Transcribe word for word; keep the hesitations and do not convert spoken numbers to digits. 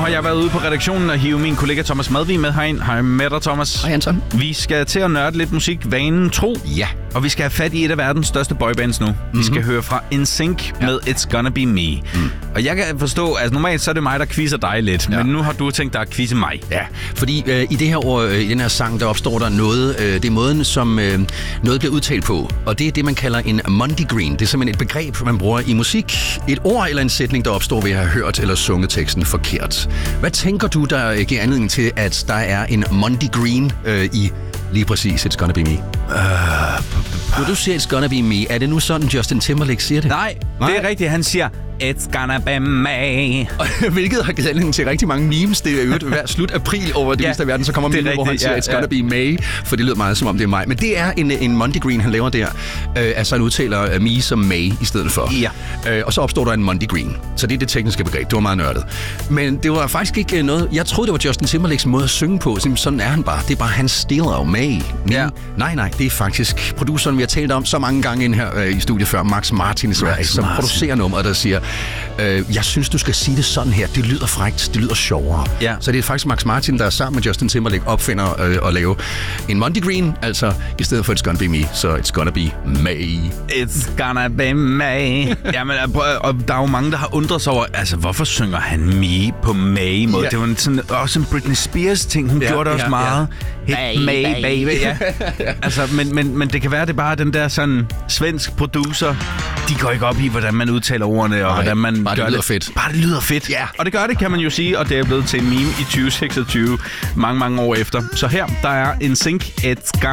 har jeg været ude på redaktionen og hive min kollega Thomas Madvig med herind. Hej med dig, Thomas. Hej, Anton. Vi skal til at nørde lidt musik, vanen tro. Ja. Og vi skal have fat i et af verdens største boybands nu. Mm-hmm. Vi skal høre fra N Sync ja. med It's Gonna Be Me. Mm. Og jeg kan forstå, altså normalt så er det mig, der quizzer dig lidt. Ja. Men nu har du tænkt dig at quizze mig. Ja, fordi øh, i det her år, øh, i den her sang, der opstår der noget. Øh, det er måden, som øh, noget bliver udtalt på. Og det er det, man kalder en Monday Green. Det er simpelthen et begreb, man bruger i musik. Et ord eller en sætning, der opstår ved at have hørt eller sunget teksten forkert. Hvad tænker du, der giver anledning til, at der er en Monday Green øh, i lige præcis It's Gonna Be Me? Uh, Når du siger It's Gonna Be Me, er det nu sådan, Justin Timberlake siger det? Nej, Nej. det er rigtigt. Han siger It's gonna be me. Hvilket har givet anledning til rigtig mange memes. Det er jo hver slut april over det ja, meste af verden, så kommer meme, hvor han siger, ja, It's gonna ja. be May, for det lyder meget som om det er mig. Men det er en, en Monday Green, han laver der. Øh, altså han udtaler me som May i stedet for. Ja. Øh, og så opstår der en Monday Green. Så det er det tekniske begreb. Det var meget nørdet. Men det var faktisk ikke noget... Jeg troede, det var Justin Timberlakes måde at synge på. Sådan er han bare. Det er bare hans stil af May. Ja. Nej, nej, det er faktisk produceren, vi har talt om så mange gange ind her øh, i studiet før, Max Martin i Sverige, som producerer nummeret, der siger, øh, jeg synes, du skal sige det sådan her. Det lyder frækt, det lyder sjovere. Ja. Så det er faktisk Max Martin, der sammen med Justin Timberlake opfinder øh, at lave en Monday Green, altså i stedet for It's Gonna Be Me, så It's Gonna Be May. It's gonna be May. Jamen, og der er jo mange, der har undret sig over, altså, hvorfor synger han Me på May-måde? Ja. Det var en, sådan, også en Britney Spears-ting. Hun ja, gjorde det også ja, meget. Ja. Hey, May, baby. baby. Ja. Altså, men, men, men det kan være, det er bare den der sådan svensk producer. De går ikke op i, hvordan man udtaler ordene, og Nej, hvordan man bare gør det lyder det. fedt. Bare det lyder fedt. Ja. Og det gør det, kan man jo sige, og det er blevet til en meme i tyve seksogtyve, mange, mange år efter. Så her, der er N Sync, It's Gonna